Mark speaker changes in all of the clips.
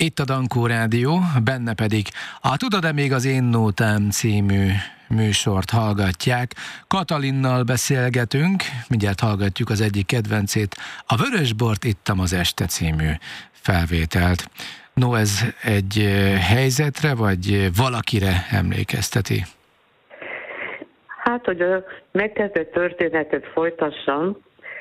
Speaker 1: Itt a Dankó Rádió, benne pedig a Tudod-e még az Én Nótám című műsort hallgatják. Katalinnal beszélgetünk, mindjárt hallgatjuk az egyik kedvencét, a Vörösbort ittam az este című felvételt. No, ez egy helyzetre, vagy valakire emlékezteti?
Speaker 2: Hát, hogy a megkezdett történetet folytassam,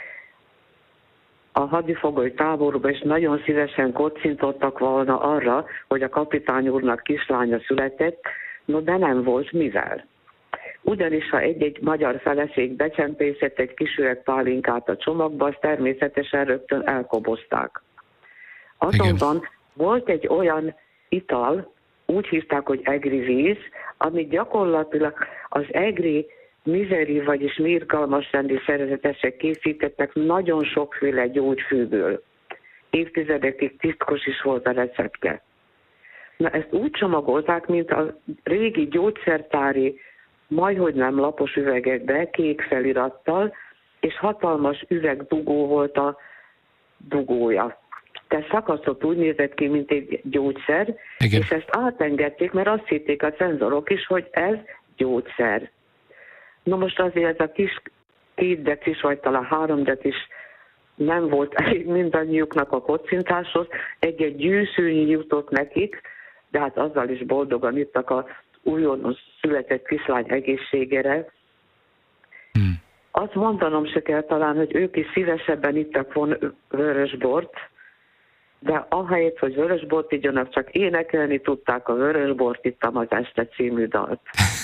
Speaker 2: a hadifogoly táborban is nagyon szívesen kocintottak volna arra, hogy a kapitány úrnak kislánya született, no de nem volt mivel. Ugyanis, ha egy-egy magyar feleség becsempészett egy kis üveg pálinkát a csomagba, azt természetesen rögtön elkobozták. Azonban volt egy olyan ital, úgy hívták, hogy egri víz, amit gyakorlatilag az egri mizeri, vagyis mirgalmas rendi szerzetesek készítettek nagyon sokféle gyógyfűből. Évtizedekig titkos is volt a receptje. Na, ezt úgy csomagolták, mint a régi gyógyszertári, majdhogy nem lapos üvegekbe, kék felirattal, és hatalmas üvegdugó volt a dugója. Tehát szakasztott úgy nézett ki, mint egy gyógyszer, igen. És ezt átengedték, mert azt hitték a cenzorok is, hogy ez gyógyszer. Na most azért ez a kis 2 decis, vagy talán 3 decis nem volt elég mindannyiuknak a kocintáshoz, egy-egy gyűszűnyi jutott nekik, de hát azzal is boldogan ittak a újonnan született kislány egészségére. Azt mondanom se kell talán, hogy ők is szívesebben ittak volna vörösbort, de ahelyett, hogy vörösbort igyanak, csak énekelni tudták a Vörösbort ittam az este című dalt.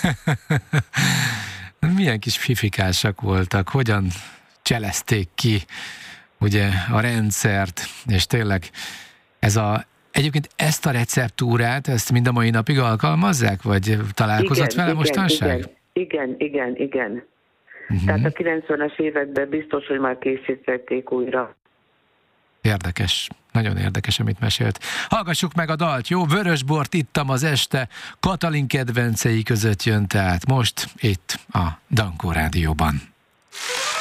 Speaker 1: Milyen kis fifikásak voltak, hogyan cselezték ki ugye a rendszert, és tényleg egyébként ezt a receptúrát, ezt mind a mai napig alkalmazzák, vagy találkozott vele mostanság?
Speaker 2: Igen. Tehát a 90-es években biztos, hogy már készítették újra.
Speaker 1: Érdekes, nagyon érdekes, amit mesélt. Hallgassuk meg a dalt, jó? Vörösbort ittam az este, Katalin kedvencei között jön tehát most itt a Dankó Rádióban.